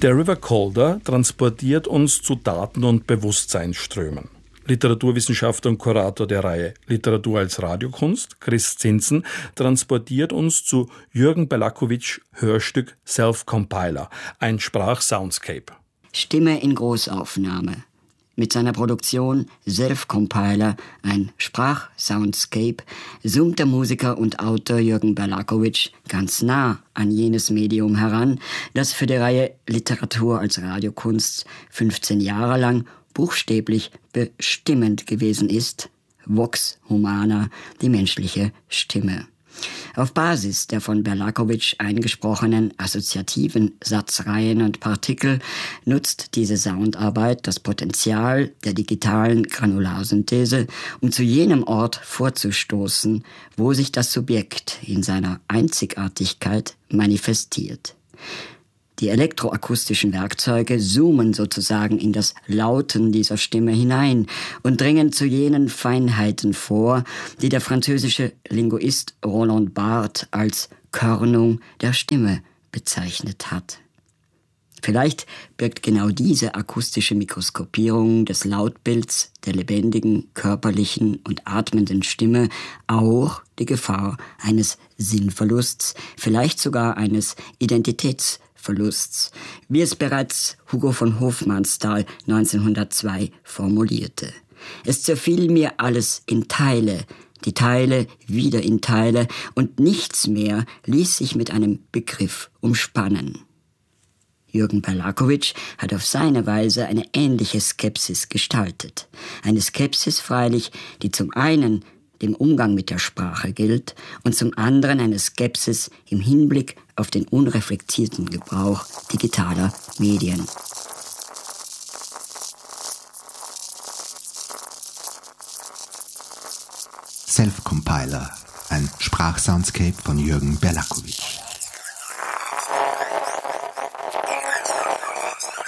Der River Calder transportiert uns zu Daten- und Bewusstseinsströmen. Literaturwissenschaftler und Kurator der Reihe Literatur als Radiokunst, Chris Zinsen, transportiert uns zu Jürgen Belakovics Hörstück Self-Compiler, ein Sprach-Soundscape. Stimme in Großaufnahme. Mit seiner Produktion Self-Compiler, ein Sprach-Soundscape, zoomt der Musiker und Autor Jürgen Belakovic ganz nah an jenes Medium heran, das für die Reihe Literatur als Radiokunst 15 Jahre lang buchstäblich bestimmend gewesen ist, Vox Humana, die menschliche Stimme. Auf Basis der von Belakovic eingesprochenen assoziativen Satzreihen und Partikel nutzt diese Soundarbeit das Potenzial der digitalen Granularsynthese, um zu jenem Ort vorzustoßen, wo sich das Subjekt in seiner Einzigartigkeit manifestiert. Die elektroakustischen Werkzeuge zoomen sozusagen in das Lauten dieser Stimme hinein und dringen zu jenen Feinheiten vor, die der französische Linguist Roland Barthes als Körnung der Stimme bezeichnet hat. Vielleicht birgt genau diese akustische Mikroskopierung des Lautbilds der lebendigen, körperlichen und atmenden Stimme auch die Gefahr eines Sinnverlusts, vielleicht sogar eines Identitätsverlusts, wie es bereits Hugo von Hofmannsthal 1902 formulierte. Es zerfiel mir alles in Teile, die Teile wieder in Teile, und nichts mehr ließ sich mit einem Begriff umspannen. Jürgen Belakovic hat auf seine Weise eine ähnliche Skepsis gestaltet. Eine Skepsis freilich, die zum einen dem Umgang mit der Sprache gilt und zum anderen eine Skepsis im Hinblick auf den unreflektierten Gebrauch digitaler Medien. Self-Compiler, ein Sprachsoundscape von Jürgen Belakovic.